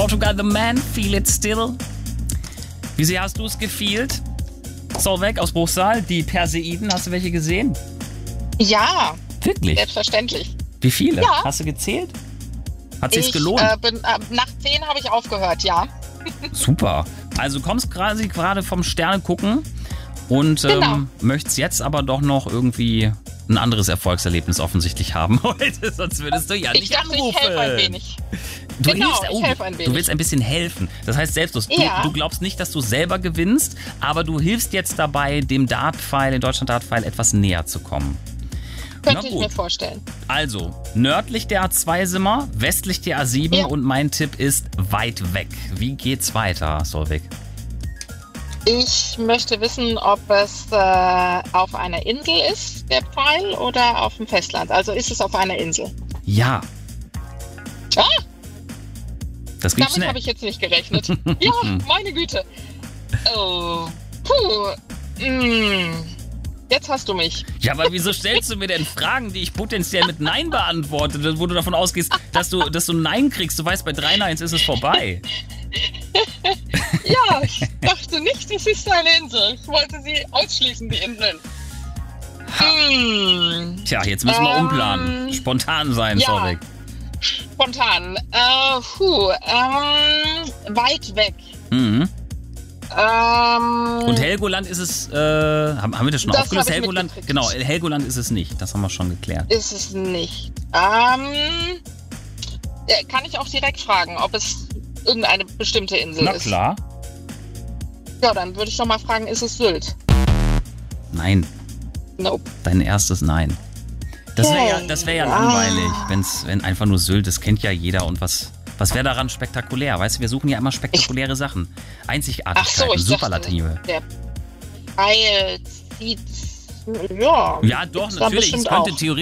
Portugal, The Man, Feel It Still. Wie sehr hast du es gefühlt? Solveig aus Bruchsal, die Perseiden, hast du welche gesehen? Ja, Wirklich? selbstverständlich. Wie viele? Ja. Hast du gezählt? Hat sich's Ich gelohnt? nach 10 habe ich aufgehört, ja. Super. Also du kommst quasi gerade vom Sterne gucken und Genau. möchtest jetzt aber doch noch irgendwie ein anderes Erfolgserlebnis offensichtlich haben heute, sonst würdest du ja Ich nicht dachte, anrufen. ich helfe ein wenig. Du Genau, hilfst, ich helfe ein du wenig. willst ein bisschen helfen. Das heißt selbstlos. Ja. Du glaubst nicht, dass du selber gewinnst, aber du hilfst jetzt dabei, dem Dartpfeil, den Deutschland Dartpfeil, etwas näher zu kommen. Könnte ich mir vorstellen. Also, nördlich der A2 sind wir, westlich der A7 Ja. und mein Tipp ist weit weg. Wie geht's weiter, Solveig? Ich möchte wissen, ob es auf einer Insel ist, der Pfeil, oder auf dem Festland. Also ist es auf einer Insel? Ja. Ah, Das geht damit schnell. habe ich jetzt nicht gerechnet. Ja, meine Güte. Oh, puh. Jetzt hast du mich. Ja, aber wieso stellst du mir denn Fragen, die ich potenziell mit Nein beantworte, wo du davon ausgehst, dass du Nein kriegst? Du weißt, bei 3 Neins ist es vorbei. Ja, ich dachte nicht, es ist eine Insel. Ich wollte sie ausschließen, die Inseln. Tja, jetzt müssen wir umplanen. Spontan sein, ja. Solveig. Spontan. Weit weg. Mhm. Und Und Helgoland ist es, haben wir das schon Das aufgelöst? habe ich Helgoland, mitgekriegt. genau, Helgoland ist es nicht. Das haben wir schon geklärt. ist es nicht. Kann ich auch direkt fragen, ob es irgendeine bestimmte Insel Na ist? klar. Ja, dann würde ich doch mal fragen, ist es Sylt? Nein, Nope. dein erstes Nein. Das wäre ja Ah. langweilig, wenn einfach nur Sylt, das kennt ja jeder. Und was wäre daran spektakulär? Weißt du, wir suchen ja immer spektakuläre Sachen. Ach Einzigartigkeiten, so, ich Superlative. dachte, der Pfeil zieht... Ja, Ja, doch, gibt's da natürlich. Es bestimmt könnte auch. theoretisch